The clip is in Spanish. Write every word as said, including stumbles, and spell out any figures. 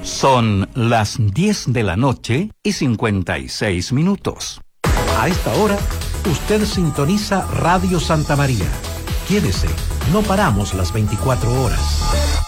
Son las diez de la noche y cincuenta y seis minutos. A esta hora, usted sintoniza Radio Santa María. Quédese, no paramos las veinticuatro horas.